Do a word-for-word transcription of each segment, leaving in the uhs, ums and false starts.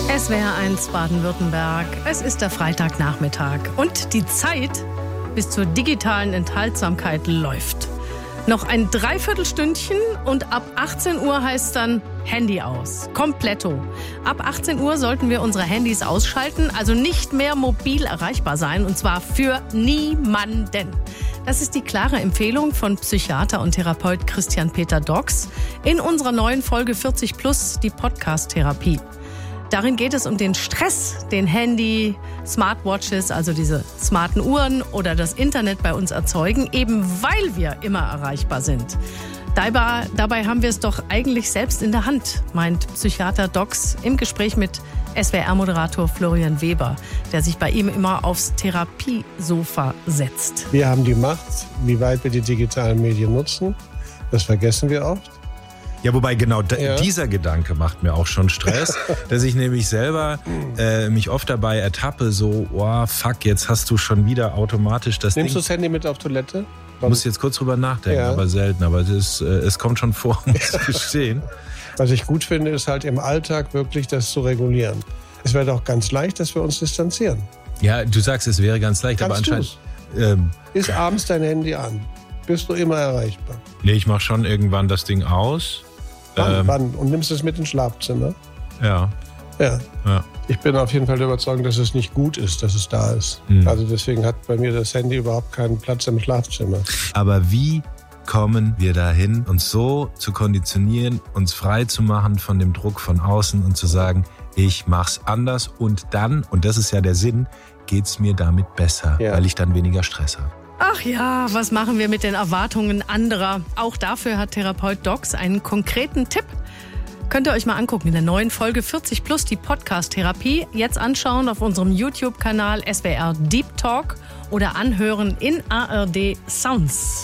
S W R eins Baden-Württemberg. Es ist der Freitagnachmittag und die Zeit bis zur digitalen Enthaltsamkeit läuft. Noch ein Dreiviertelstündchen und ab achtzehn Uhr heißt dann Handy aus. Kompletto. Ab achtzehn Uhr sollten wir unsere Handys ausschalten, also nicht mehr mobil erreichbar sein, und zwar für niemanden. Das ist die klare Empfehlung von Psychiater und Therapeut Christian Peter Dox in unserer neuen Folge vierzig plus, die Podcast-Therapie. Darin geht es um den Stress, den Handy, Smartwatches, also diese smarten Uhren oder das Internet bei uns erzeugen, eben weil wir immer erreichbar sind. Dabei, dabei haben wir es doch eigentlich selbst in der Hand, meint Psychiater Dox im Gespräch mit S W R-Moderator Florian Weber, der sich bei ihm immer aufs Therapiesofa setzt. Wir haben die Macht, wie weit wir die digitalen Medien nutzen. Das vergessen wir oft. Ja, wobei genau da, ja. dieser Gedanke macht mir auch schon Stress, dass ich nämlich selber äh, mich oft dabei ertappe, so, oh fuck, jetzt hast du schon wieder automatisch das Nimmst Ding. du das Handy mit auf Toilette? Ich muss jetzt kurz drüber nachdenken, ja. aber selten. Aber es, ist, äh, es kommt schon vor, muss ich gestehen. Was ich gut finde, ist halt im Alltag wirklich das zu regulieren. Es wäre doch ganz leicht, dass wir uns distanzieren. Ja, du sagst, es wäre ganz leicht, Kannst aber anscheinend... Ähm, Ist abends dein Handy an? Bist du immer erreichbar? Nee, ich mach schon irgendwann das Ding aus. Wann? Ähm, Wann? Und nimmst es mit ins Schlafzimmer? Ja. Ja. ja. Ich bin auf jeden Fall der Überzeugung, dass es nicht gut ist, dass es da ist. Mhm. Also deswegen hat bei mir das Handy überhaupt keinen Platz im Schlafzimmer. Aber wie kommen wir dahin, uns so zu konditionieren, uns frei zu machen von dem Druck von außen und zu sagen, ich mach's anders und dann, und das ist ja der Sinn, geht's mir damit besser, ja. weil ich dann weniger Stress habe. Ach ja, was machen wir mit den Erwartungen anderer? Auch dafür hat Therapeut Dox einen konkreten Tipp. Könnt ihr euch mal angucken in der neuen Folge vierzig plus, die Podcast-Therapie. Jetzt anschauen auf unserem YouTube-Kanal S W R Deep Talk oder anhören in A R D Sounds.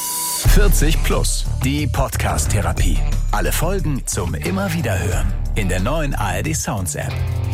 vierzig plus, die Podcast-Therapie. Alle Folgen zum Immerwiederhören in der neuen A R D Sounds App.